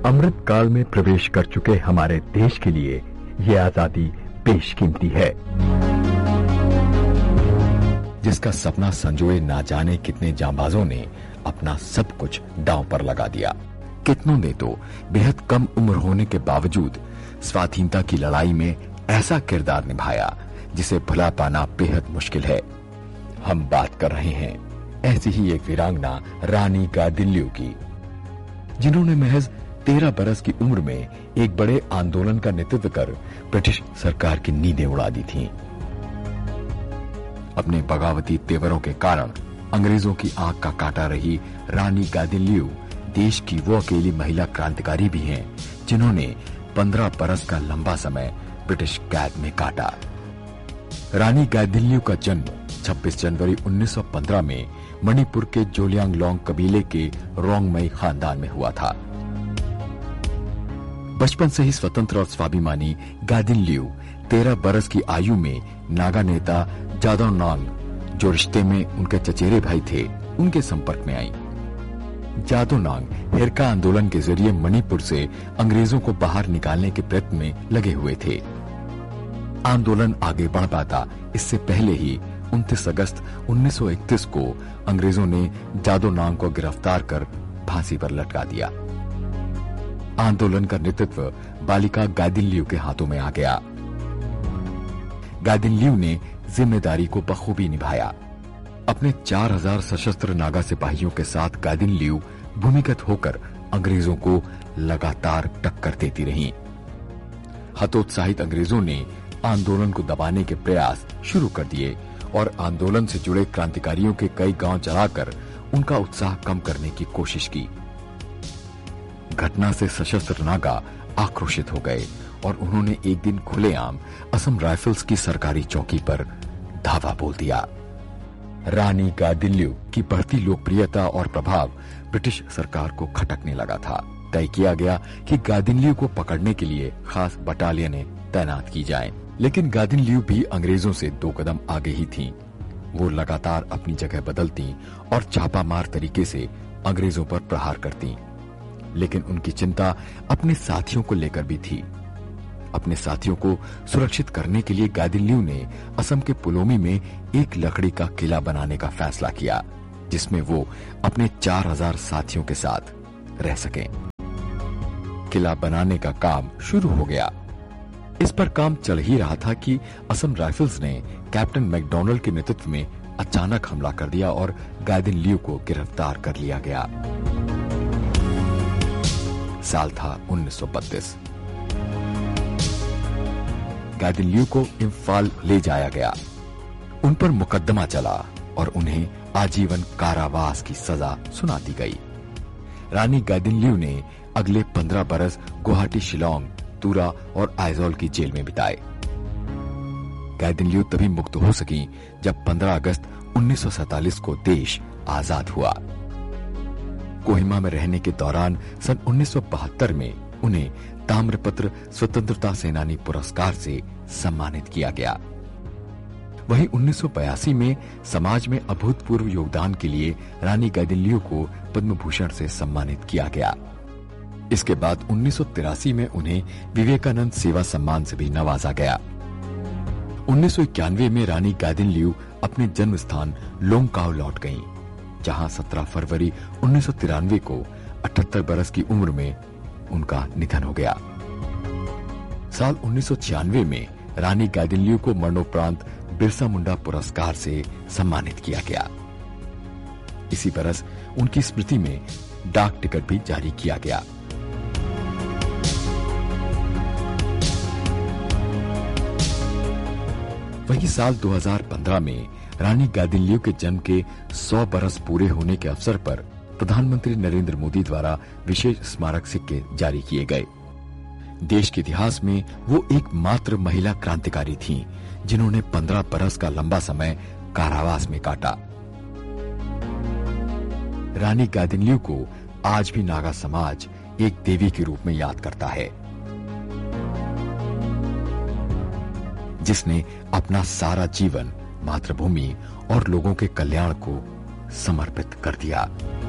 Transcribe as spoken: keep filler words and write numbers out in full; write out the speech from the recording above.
अमृत काल में प्रवेश कर चुके हमारे देश के लिए ये आजादी बेशकीमती है, जिसका सपना संजोए ना जाने कितने जांबाजों ने अपना सब कुछ दांव पर लगा दिया। कितनों ने तो बेहद कम उम्र होने के बावजूद स्वाधीनता की लड़ाई में ऐसा किरदार निभाया जिसे भुला पाना बेहद मुश्किल है। हम बात कर रहे हैं ऐसी ही एक वीरांगना रानी गादिल्ल्यू की, जिन्होंने महज तेरह बरस की उम्र में एक बड़े आंदोलन का नेतृत्व कर ब्रिटिश सरकार की नींदें उड़ा दी थीं। अपने बगावती तेवरों के कारण अंग्रेजों की आंख का काटा रही रानी गादिल्ल्यू देश की वो अकेली महिला क्रांतिकारी भी हैं जिन्होंने पंद्रह बरस का लंबा समय ब्रिटिश कैद में काटा। रानी गादिल्ल्यू का जन्म छब्बीस जनवरी उन्नीस सौ पंद्रह में मणिपुर के जोलियांगलोंग कबीले के रोंगमई खानदान में हुआ था। बचपन से ही स्वतंत्र और स्वाभिमानी गादिल्ल्यू तेरह बरस की आयु में नागा नेता जादोनांग, जो रिश्ते में उनके चचेरे भाई थे, उनके संपर्क में आई। जादोनांग हिरका आंदोलन के जरिए मणिपुर से अंग्रेजों को बाहर निकालने के प्रयत्न में लगे हुए थे। आंदोलन आगे बढ़ पाता इससे पहले ही उनतीस अगस्त उन्नीस सौ इकतीस को अंग्रेजों ने जादोनांग को गिरफ्तार कर फांसी पर लटका दिया। आंदोलन का नेतृत्व बालिका गादिल्ल्यू के हाथों में आ गया। गादिल्ल्यू ने जिम्मेदारी को बखूबी निभाया। अपने चार हज़ार सशस्त्र नागा सिपाहियों के साथ गादिल्ल्यू भूमिगत होकर अंग्रेजों को लगातार टक्कर देती रहीं। हतोत्साहित अंग्रेजों ने आंदोलन को दबाने के प्रयास शुरू कर दिए और आंदोलन से जुड़े क्रांतिकारियों के कई गांव जलाकर उनका उत्साह कम करने की कोशिश की। घटना से सशस्त्र नागा आक्रोशित हो गए और उन्होंने एक दिन खुलेआम असम राइफल्स की सरकारी चौकी पर धावा बोल दिया। रानी गादिल्ल्यू की बढ़ती लोकप्रियता और प्रभाव ब्रिटिश सरकार को खटकने लगा था। तय किया गया कि गादिल्ल्यू को पकड़ने के लिए खास बटालियनें तैनात की जाएं। लेकिन गादिल्ल्यू भी अंग्रेजों से दो कदम आगे ही थीं। वो लगातार अपनी जगह बदलती और छापामार तरीके से अंग्रेजों पर प्रहार करती। लेकिन उनकी चिंता अपने साथियों को लेकर भी थी। अपने साथियों को सुरक्षित करने के लिए गादिल्ल्यू ने असम के पुलोमी में एक लकड़ी का किला बनाने का फैसला किया, जिसमें वो अपने चार हज़ार साथियों के साथ रह सकें। किला बनाने का काम शुरू हो गया। इस पर काम चल ही रहा था कि असम राइफल्स ने कैप्टन मैकडॉनल्ड के नेतृत्व में अचानक हमला कर दिया और गादिल्ल्यू को गिरफ्तार कर लिया गया। साल था उन्नीस सौ बत्तीस। गादिल्ल्यू को इम्फाल ले जाया गया। उन पर मुकदमा चला और उन्हें आजीवन कारावास की सजा सुना दी गई। रानी गादिल्ल्यू ने अगले पंद्रह बरस गुवाहाटी, शिलोंग, तुरा और आइजोल की जेल में बिताए। गादिल्ल्यू तभी मुक्त हो सकी जब पंद्रह अगस्त उन्नीस सौ सैतालीस को देश आजाद हुआ। कोहिमा में रहने के दौरान सन उन्नीस सौ बहत्तर में उन्हें ताम्रपत्र स्वतंत्रता सेनानी पुरस्कार से सम्मानित किया गया। वहीं उन्नीस सौ बयासी में समाज में अभूतपूर्व योगदान के लिए रानी गादिल्ल्यू को पद्म भूषण से सम्मानित किया गया। इसके बाद उन्नीस सौ तिरासी में उन्हें विवेकानंद सेवा सम्मान से भी नवाजा गया। उन्नीस सौ इक्यानवे में रानी गादिल्ल्यू अपने जन्म स्थान लोंगकाओ लौट गईं, जहां सत्रह फरवरी उन्नीस सौ तिरानवे को अठहत्तर बरस की उम्र में उनका निधन हो गया। साल उन्नीस सौ छियानवे में रानी गादिल्ल्यू को मरणोपरांत बिरसा मुंडा पुरस्कार से सम्मानित किया गया। इसी बरस उनकी स्मृति में डाक टिकट भी जारी किया गया। वही साल दो हज़ार पंद्रह में रानी गादिल्ल्यू के जन्म के सौ बरस पूरे होने के अवसर पर प्रधानमंत्री नरेंद्र मोदी द्वारा विशेष स्मारक सिक्के जारी किए गए। देश के इतिहास में वो एकमात्र महिला क्रांतिकारी थीं, जिन्होंने पंद्रह बरस का लंबा समय कारावास में काटा। रानी गादिल्ल्यू को आज भी नागा समाज एक देवी के रूप में याद करता है, जिसने अपना सारा जीवन मातृभूमि और लोगों के कल्याण को समर्पित कर दिया।